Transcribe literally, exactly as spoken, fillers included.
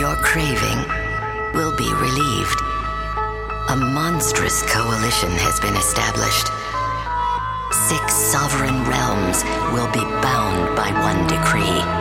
your craving will be relieved. A monstrous coalition has been established. Six sovereign realms will be bound by one decree.